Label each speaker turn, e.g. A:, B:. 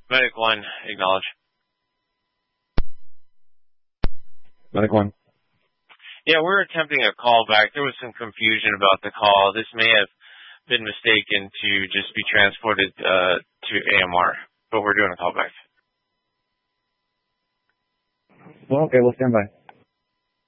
A: Medic 1, acknowledge.
B: Medic 1.
A: Yeah, we're attempting a call back. There was some confusion about the call. This may have been mistaken to just be transported to AMR, but we're doing a call back.
B: Well, okay, we'll stand by.